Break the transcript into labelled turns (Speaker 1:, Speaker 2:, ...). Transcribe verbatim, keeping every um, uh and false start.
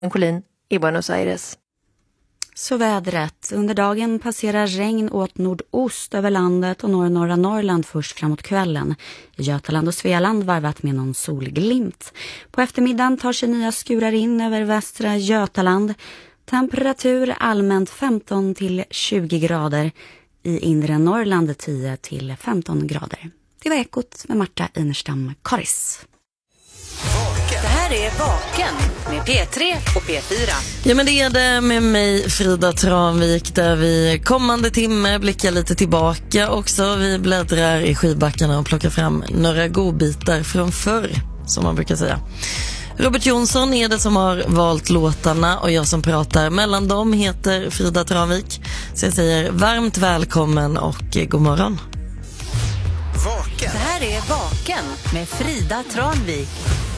Speaker 1: Collin i Buenos Aires.
Speaker 2: Så vädret. Under dagen passerar regn åt nordost över landet och norr norra Norrland först framåt kvällen. I Götaland och Svealand varvat med någon solglimt. På eftermiddagen tar sig nya skurar in över västra Götaland. Temperatur allmänt femton till tjugo grader. I inre Norrland tio till femton grader. Det var Ekot med Marta Inerstam Karis.
Speaker 3: Det här är Vaken med P tre och P fyra.
Speaker 4: Ja, men det är det med mig, Frida Tranvik, där vi kommande timme blickar lite tillbaka också. Vi bläddrar i skivbackarna och plockar fram några godbitar från förr, som man brukar säga. Robert Jonsson är det som har valt låtarna och jag som pratar mellan dem heter Frida Tranvik. Så jag säger varmt välkommen och god morgon.
Speaker 3: Vaken. Det här är Vaken med Frida Tranvik.